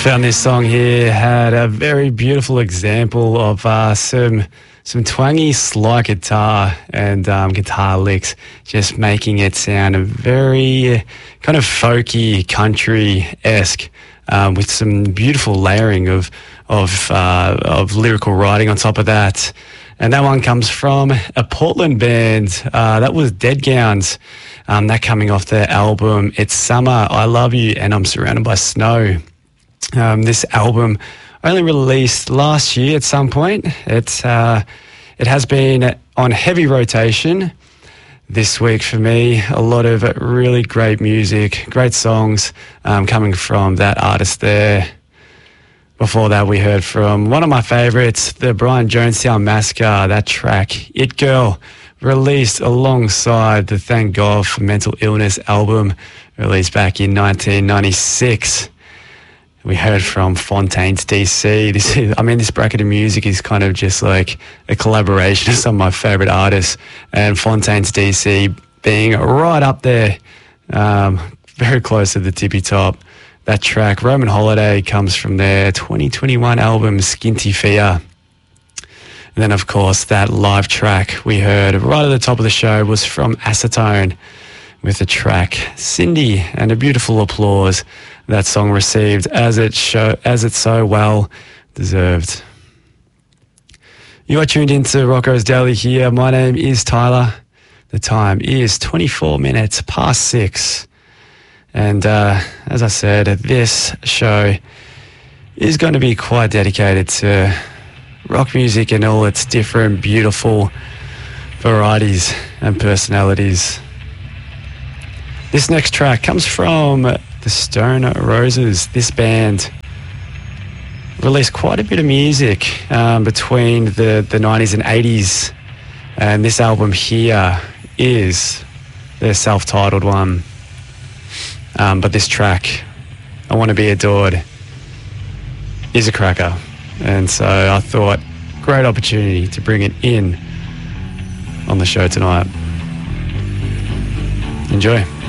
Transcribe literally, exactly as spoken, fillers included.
Found this song here, had a very beautiful example of uh, some some twangy slide guitar and um, guitar licks, just making it sound very uh, kind of folky, country-esque, um, with some beautiful layering of of uh, of lyrical writing on top of that. And that one comes from a Portland band. Uh, that was Dead Gowns. Um, that coming off their album It's Summer, I Love You, and I'm Surrounded by Snow. Um, this album only released last year at some point. It's uh, it has been on heavy rotation this week for me. A lot of really great music, great songs um, coming from that artist there. Before that, we heard from one of my favourites, the Brian Jonestown Massacre. That track, It Girl, released alongside the Thank God for Mental Illness album, released back in nineteen ninety-six. We heard from Fontaines D C. This is, I mean, this bracket of music is kind of just like a collaboration of some of my favourite artists, and Fontaines D C being right up there, um, very close to the tippy top. That track, Roman Holiday, comes from their twenty twenty-one album, Skinty Fear. And then, of course, that live track we heard right at the top of the show was from Acetone with the track Cindy, and a beautiful applause that song received, as it show, as it so well deserved. You are tuned into Rocco's Daily here. My name is Tyler. The time is twenty-four minutes past six. And uh, as I said, this show is going to be quite dedicated to rock music and all its different, beautiful varieties and personalities. This next track comes from the Stone Roses. This band released quite a bit of music um, between the, the nineties and eighties. And this album here is their self-titled one. Um, but this track, I Want to Be Adored, is a cracker. And so I thought, great opportunity to bring it in on the show tonight. Enjoy.